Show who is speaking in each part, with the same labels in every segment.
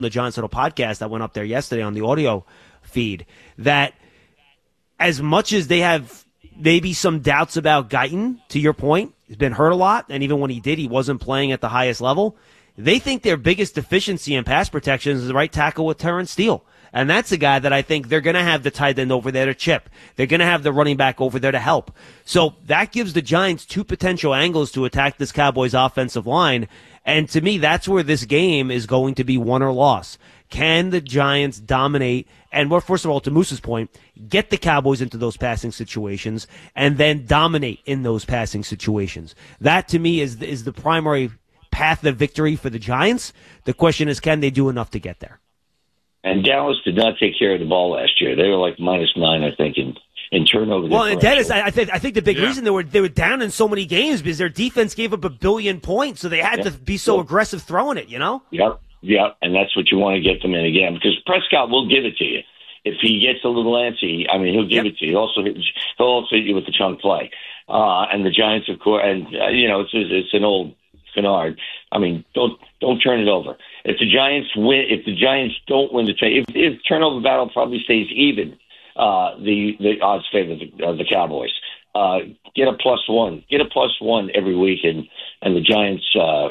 Speaker 1: the Giants Huddle podcast that went up there yesterday on the audio feed, that as much as they have maybe some doubts about Guyton, to your point, he's been hurt a lot, and even when he did, he wasn't playing at the highest level. They think their biggest deficiency in pass protection is the right tackle with Terrence Steele. And that's a guy that I think they're going to have the tight end over there to chip. They're going to have the running back over there to help. So that gives the Giants two potential angles to attack this Cowboys offensive line. And to me, that's where this game is going to be won or lost. Can the Giants dominate and, well, first of all, to Moose's point, get the Cowboys into those passing situations and then dominate in those passing situations? That, to me, is the primary path of victory for the Giants. The question is, can they do enough to get there?
Speaker 2: And Dallas did not take care of the ball last year. They were like -9, I think, in turnover.
Speaker 1: Well, and Dennis, I think the big reason they were down in so many games because their defense gave up 1 billion points, so they had to be so aggressive throwing it, you know?
Speaker 2: Yep, and that's what you want to get them in again, because Prescott will give it to you. If he gets a little antsy, I mean, he'll give it to you. He'll also hit you with the chunk play. And the Giants, of course, and, it's an old canard. I mean, don't turn it over. If the Giants don't win if turnover battle probably stays even, the odds favor the Cowboys. Get a +1 every week, and the Giants,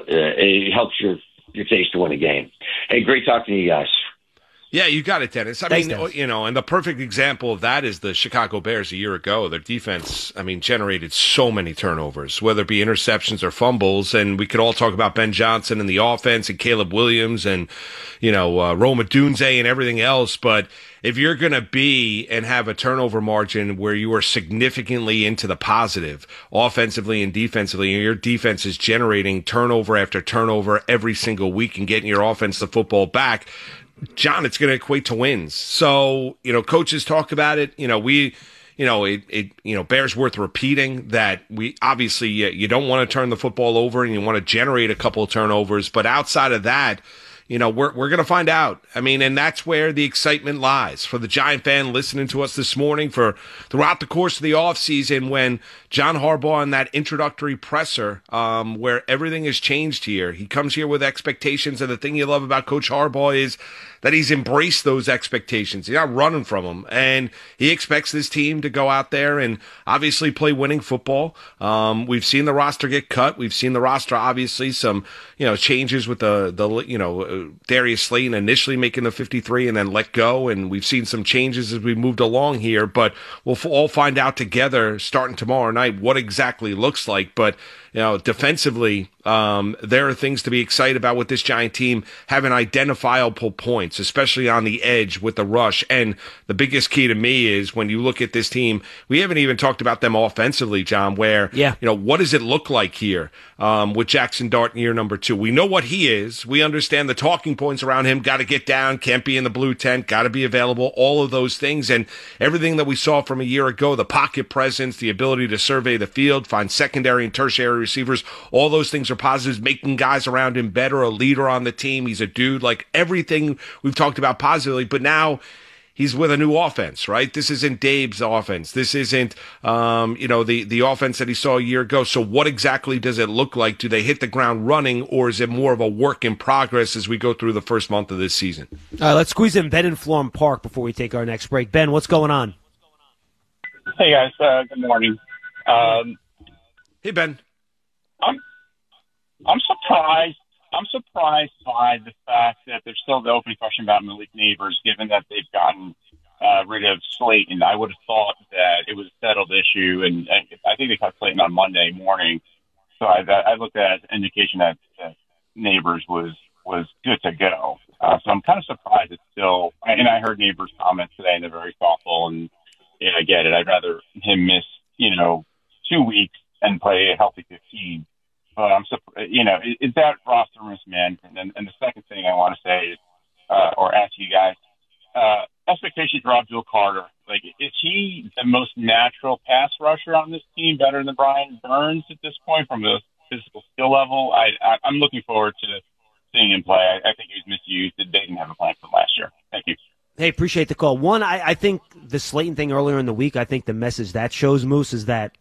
Speaker 2: it helps your case to win a game. Hey, great talking to you guys.
Speaker 3: Yeah, you got it, Dennis.
Speaker 1: Thanks,
Speaker 3: Dennis. And the perfect example of that is the Chicago Bears a year ago. Their defense, generated so many turnovers, whether it be interceptions or fumbles. And we could all talk about Ben Johnson and the offense and Caleb Williams and, Roma Dunze and everything else. But if you're going to be and have a turnover margin where you are significantly into the positive, offensively and defensively, and your defense is generating turnover after turnover every single week and getting your offense the football back, John, it's going to equate to wins. So, coaches talk about it. Bears worth repeating that we obviously you don't want to turn the football over and you want to generate a couple of turnovers. But outside of that, we're going to find out. And that's where the excitement lies for the Giant fan listening to us this morning throughout the course of the offseason when John Harbaugh in that introductory presser, where everything has changed here. He comes here with expectations, and the thing you love about Coach Harbaugh is that he's embraced those expectations. He's not running from them, and he expects this team to go out there and obviously play winning football. We've seen the roster get cut. We've seen the roster, obviously, some changes with the Darius Slayton initially making the 53 and then let go, and we've seen some changes as we moved along here. But we'll all find out together starting tomorrow night what exactly looks like. But defensively, there are things to be excited about with this Giant team having identifiable points, especially on the edge with the rush. And the biggest key to me is when you look at this team, we haven't even talked about them offensively, John, where, what does it look like here with Jackson Dart in year number 2? We know what he is. We understand the talking points around him. Got to get down, can't be in the blue tent, got to be available, all of those things. And everything that we saw from a year ago, the pocket presence, the ability to survey the field, find secondary and tertiary receivers, all those things are positives, making guys around him better, a leader on the team. He's a dude, like everything we've talked about positively, but now he's with a new offense, right? This isn't Dave's offense. This isn't, the offense that he saw a year ago. So what exactly does it look like? Do they hit the ground running, or is it more of a work in progress as we go through the first month of this season?
Speaker 1: All right, let's squeeze in Ben in Florham Park before we take our next break. Ben, what's going on?
Speaker 4: Hey, guys. Good morning.
Speaker 3: Hey, Ben.
Speaker 4: I'm surprised. I'm surprised by the fact that there's still the open question about Malik Neighbors, given that they've gotten rid of Slayton. I would have thought that it was a settled issue, and I think they cut Slayton on Monday morning. So I looked at it as an indication that Neighbors was good to go. So I'm kind of surprised it's still. And I heard Neighbors' comments today, and they're very thoughtful. And I get it. I'd rather him miss 2 weeks and play a healthy 15. But I'm surprised, is that roster mismanagement? And the second thing I want to say is, or ask you guys, expectations for Abdul Carter. Like, is he the most natural pass rusher on this team, better than Brian Burns at this point from a physical skill level? I'm looking forward to seeing him play. I think he was misused. They didn't have a plan from last year. Thank you.
Speaker 1: Hey, appreciate the call. One, I think the Slayton thing earlier in the week, I think the message that shows, Moose, is that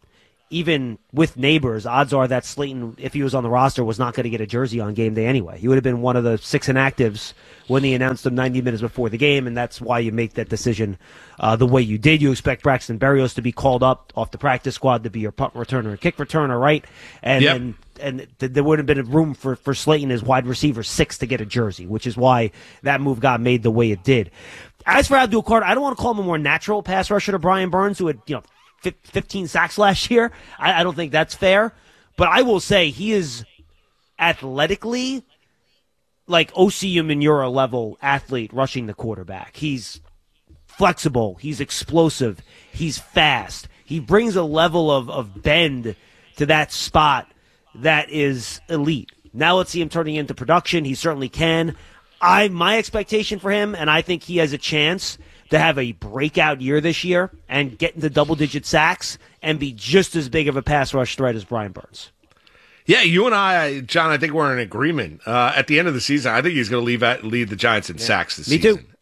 Speaker 1: even with Neighbors, odds are that Slayton, if he was on the roster, was not going to get a jersey on game day anyway. He would have been one of the 6 inactives when they announced him 90 minutes before the game, and that's why you make that decision the way you did. You expect Braxton Berrios to be called up off the practice squad to be your punt returner and kick returner, right? And there wouldn't have been room for Slayton as wide receiver 6 to get a jersey, which is why that move got made the way it did. As for Abdul Carter, I don't want to call him a more natural pass rusher to Brian Burns, who had 15 sacks last year. I don't think that's fair. But I will say he is athletically like Osi Umenyiora level athlete rushing the quarterback. He's flexible. He's explosive. He's fast. He brings a level of bend to that spot that is elite. Now let's see him turning into production. He certainly can. My expectation for him, and I think he has a chance to have a breakout year this year and get into double-digit sacks and be just as big of a pass rush threat as Brian Burns.
Speaker 3: Yeah, you and I, John, I think we're in agreement. At the end of the season, I think he's going to lead the Giants in sacks this season.
Speaker 1: Me too.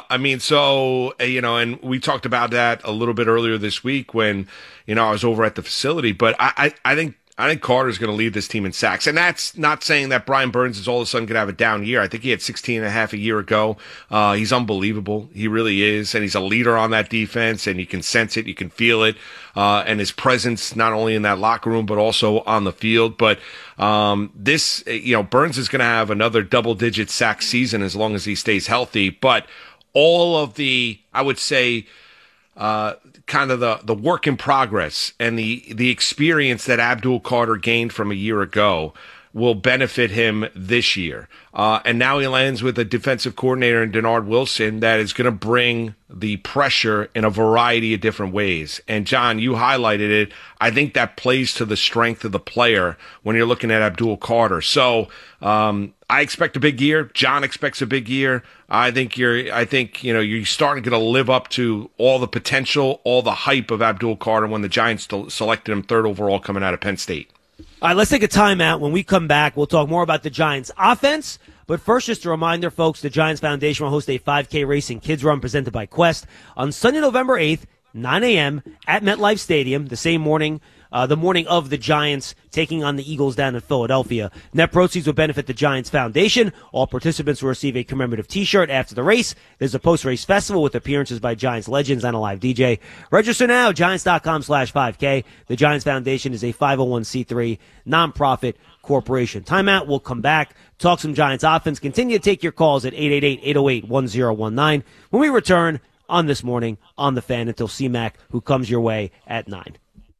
Speaker 3: And we talked about that a little bit earlier this week when, I was over at the facility. But I think Carter's going to lead this team in sacks. And that's not saying that Brian Burns is all of a sudden going to have a down year. I think he had 16.5 a year ago. He's unbelievable. He really is. And he's a leader on that defense, and you can sense it. You can feel it. And his presence not only in that locker room, but also on the field. But Burns is going to have another double-digit sack season as long as he stays healthy. But all of the, I would say, kind of the work in progress and the experience that Abdul Carter gained from a year ago will benefit him this year. And now he lands with a defensive coordinator in Denard Wilson that is going to bring the pressure in a variety of different ways. And John, you highlighted it. I think that plays to the strength of the player when you're looking at Abdul Carter. So, I expect a big year. John expects a big year. I think you're starting to live up to all the potential, all the hype of Abdul Carter when the Giants selected him 3rd overall coming out of Penn State.
Speaker 1: All right, let's take a timeout. When we come back, we'll talk more about the Giants' offense. But first, just a reminder, folks, the Giants Foundation will host a 5K racing kids run presented by Quest on Sunday, November 8th, 9 a.m. at MetLife Stadium, the same morning, the morning of the Giants taking on the Eagles down in Philadelphia. Net proceeds will benefit the Giants Foundation. All participants will receive a commemorative T-shirt after the race. There's a post-race festival with appearances by Giants legends and a live DJ. Register now, Giants.com/5K. The Giants Foundation is a 501c3 nonprofit corporation. Timeout. We'll come back, talk some Giants offense. Continue to take your calls at 888-808-1019 when we return on This Morning on The Fan until C-Mac, who comes your way at 9.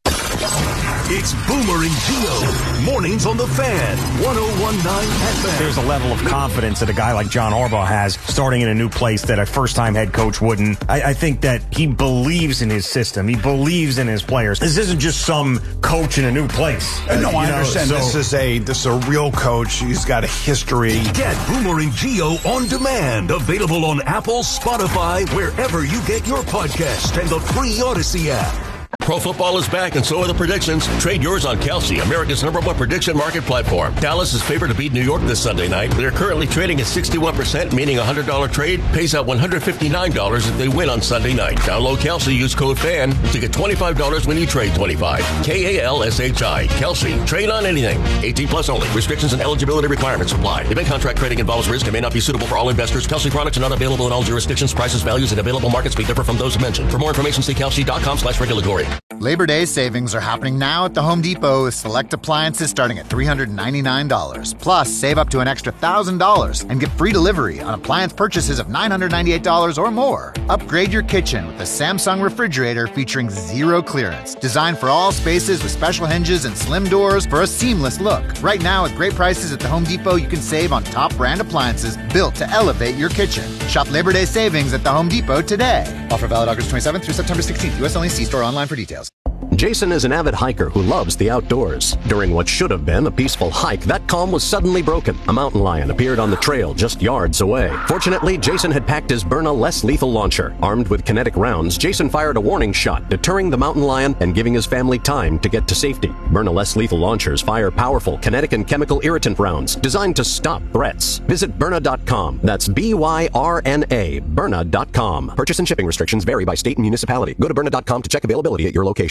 Speaker 5: It's Boomer and Gio. Mornings on The Fan. 101.9 FM.
Speaker 6: There's a level of confidence that a guy like John Harbaugh has starting in a new place that a first-time head coach wouldn't. I think that he believes in his system. He believes in his players. This isn't just some coach in a new place.
Speaker 7: No, I understand. This is a real coach. He's got a history.
Speaker 5: Get Boomer and Gio on demand. Available on Apple, Spotify, wherever you get your podcast, and the free Odyssey app. Pro football is back, and so are the predictions. Trade yours on Kalshi, America's #1 prediction market platform. Dallas is favored to beat New York this Sunday night. They're currently trading at 61%, meaning a $100 trade pays out $159 if they win on Sunday night. Download Kalshi, use code FAN to get $25 when you trade $25. KALSHI. Kalshi. Trade on anything. 18 plus only. Restrictions and eligibility requirements apply. Event contract trading involves risk and may not be suitable for all investors. Kalshi products are not available in all jurisdictions. Prices, values, and available markets may differ from those mentioned. For more information, see kalshi.com/regulatory.
Speaker 8: Labor Day savings are happening now at the Home Depot with select appliances starting at $399. Plus, save up to an extra $1,000 and get free delivery on appliance purchases of $998 or more. Upgrade your kitchen with a Samsung refrigerator featuring zero clearance. Designed for all spaces with special hinges and slim doors for a seamless look. Right now, with great prices at the Home Depot, you can save on top brand appliances built to elevate your kitchen. Shop Labor Day savings at the Home Depot today. Offer valid August 27th through September 16th. U.S. only. See store online for details.
Speaker 9: Jason is an avid hiker who loves the outdoors. During what should have been a peaceful hike, that calm was suddenly broken. A mountain lion appeared on the trail just yards away. Fortunately, Jason had packed his Byrna less lethal launcher. Armed with kinetic rounds, Jason fired a warning shot, deterring the mountain lion and giving his family time to get to safety. Byrna less lethal launchers fire powerful kinetic and chemical irritant rounds designed to stop threats. Visit Byrna.com. That's BYRNA. Byrna.com. Purchase and shipping restrictions vary by state and municipality. Go to Byrna.com to check availability at your location.
Speaker 10: The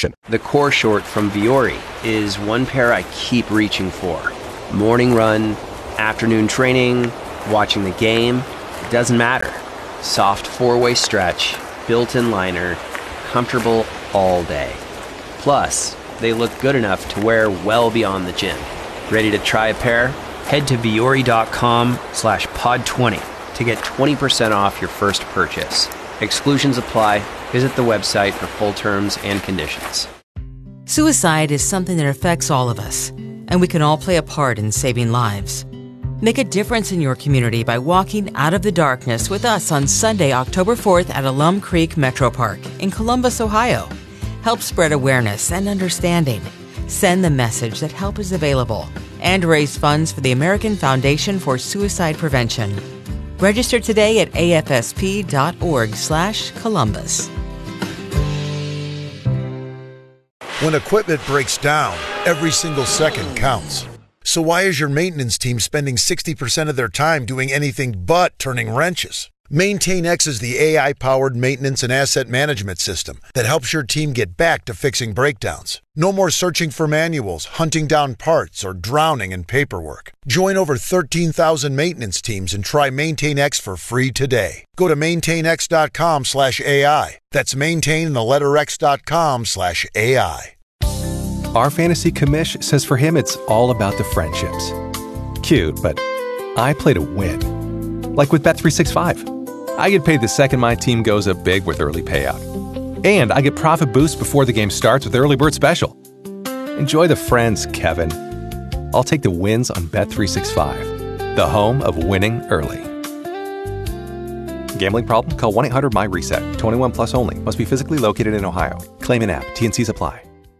Speaker 10: core short from Vuori is one pair I keep reaching for. Morning run, afternoon training, watching the game, it doesn't matter. Soft four-way stretch, built-in liner, comfortable all day. Plus, they look good enough to wear well beyond the gym. Ready to try a pair? Head to vuori.com/pod20 to get 20% off your first purchase. Exclusions apply. Visit the website for full terms and conditions.
Speaker 11: Suicide is something that affects all of us, and we can all play a part in saving lives. Make a difference in your community by walking out of the darkness with us on Sunday, October 4th at Alum Creek Metro Park in Columbus, Ohio. Help spread awareness and understanding. Send the message that help is available and raise funds for the American Foundation for Suicide Prevention. Register today at afsp.org/Columbus.
Speaker 12: When equipment breaks down, every single second counts. So why is your maintenance team spending 60% of their time doing anything but turning wrenches? MaintainX is the AI-powered maintenance and asset management system that helps your team get back to fixing breakdowns. No more searching for manuals, hunting down parts, or drowning in paperwork. Join over 13,000 maintenance teams and try MaintainX for free today. Go to maintainx.com/AI. That's maintain and the letter x.com/AI.
Speaker 13: Our fantasy commish says for him it's all about the friendships. Cute, but I play to win. Like with Bet365. I get paid the second my team goes up big with early payout. And I get profit boost before the game starts with Early Bird Special. Enjoy the friends, Kevin. I'll take the wins on Bet365, the home of winning early. Gambling problem? Call 1-800-MY-RESET. 21 plus only. Must be physically located in Ohio. Claim in app. T&Cs apply.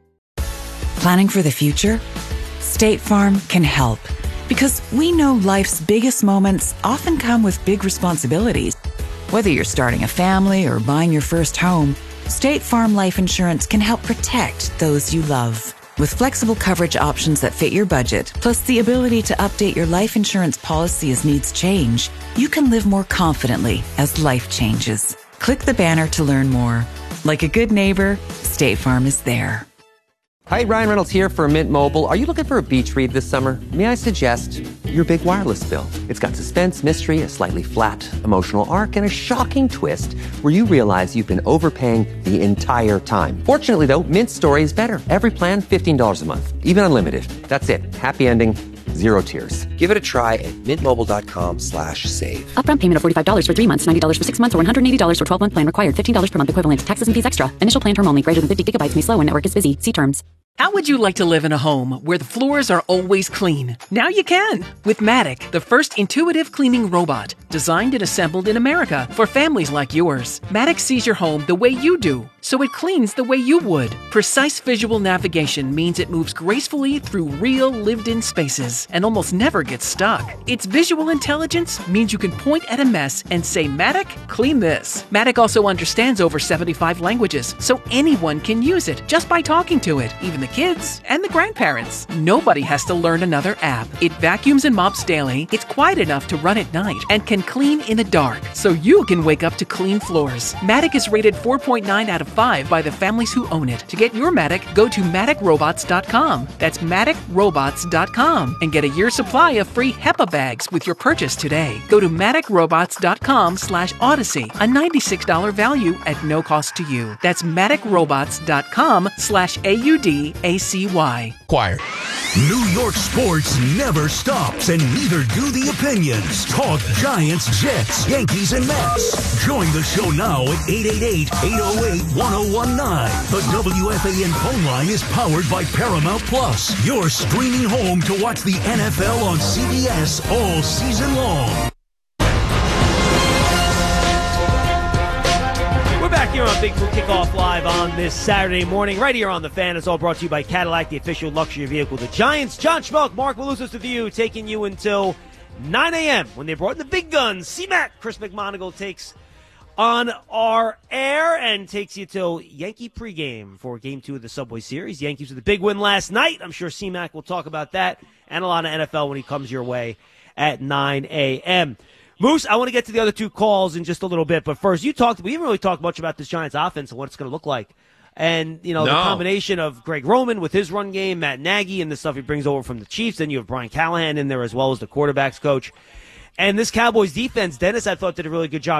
Speaker 14: Planning for the future? State Farm can help. Because we know life's biggest moments often come with big responsibilities. Whether you're starting a family or buying your first home, State Farm Life Insurance can help protect those you love. With flexible coverage options that fit your budget, plus the ability to update your life insurance policy as needs change, you can live more confidently as life changes. Click the banner to learn more. Like a good neighbor, State Farm is there.
Speaker 15: Hi, Ryan Reynolds here for Mint Mobile. Are you looking for a beach read this summer? May I suggest your big wireless bill? It's got suspense, mystery, a slightly flat emotional arc, and a shocking twist where you realize you've been overpaying the entire time. Fortunately, though, Mint's story is better. Every plan, $15 a month, even unlimited. That's it. Happy ending. Zero tears. Give it a try at mintmobile.com/save.
Speaker 16: Upfront payment of $45 for 3 months, $90 for 6 months, or $180 for 12-month plan required. $15 per month equivalent. Taxes and fees extra. Initial plan term only. Greater than 50 gigabytes may slow when network is busy. See terms.
Speaker 17: How would you like to live in a home where the floors are always clean? Now you can with Matic, the first intuitive cleaning robot designed and assembled in America for families like yours. Matic sees your home the way you do, so it cleans the way you would. Precise visual navigation means it moves gracefully through real lived-in spaces and almost never gets stuck. Its visual intelligence means you can point at a mess and say, Matic, clean this. Matic also understands over 75 languages, so anyone can use it just by talking to it, even the kids and the grandparents. Nobody has to learn another app. It vacuums and mops daily, it's quiet enough to run at night, and can clean in the dark, so you can wake up to clean floors. Matic is rated 4.9 out of 5 by the families who own it. To get your Matic, go to MaticRobots.com. That's MaticRobots.com and get a year's supply of free HEPA bags with your purchase today. Go to MaticRobots.com/Odyssey, a $96 value at no cost to you. That's MaticRobots.com/AUDACY.
Speaker 18: Choir. New York sports never stops, and neither do the opinions. Talk Giants, Jets, Yankees, and Mets. Join the show now at 888-808-1019. The WFAN phone line is powered by Paramount Plus, your streaming home to watch the NFL on CBS all season long.
Speaker 1: Back here on Big Blue Kickoff Live on this Saturday morning, right here on The Fan. It's all brought to you by Cadillac, the official luxury vehicle of the Giants. John Schmelk, Mark Malusis, The View, taking you until 9 a.m. when they brought in the big guns. C-Mac, Chris McMonigle takes on our air and takes you till Yankee pregame for Game 2 of the Subway Series. Yankees with a big win last night. I'm sure C-Mac will talk about that and a lot of NFL when he comes your way at 9 a.m. Moose, I want to get to the other two calls in just a little bit, but first, we haven't really talked much about this Giants offense and what it's going to look like And, the combination of Greg Roman with his run game, Matt Nagy, and the stuff he brings over from the Chiefs, then you have Brian Callahan in there as well as the quarterback's coach. And this Cowboys defense, Dennis, I thought, did a really good job